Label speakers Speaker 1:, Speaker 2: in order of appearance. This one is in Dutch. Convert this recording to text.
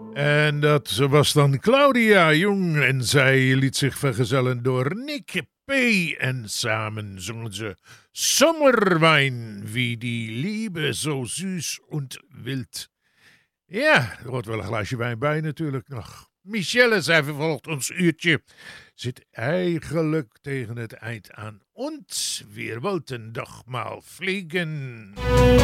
Speaker 1: En dat was dan Claudia Jong en zij liet zich vergezellen door Nick P. En samen zongen ze Sommerwein, wie die Liebe zo süß und wild. Ja, er hoort wel een glaasje wijn bij natuurlijk nog. Michelle, zij vervolgt ons uurtje, zit eigenlijk tegen het eind aan. Und wir wollten doch mal fliegen.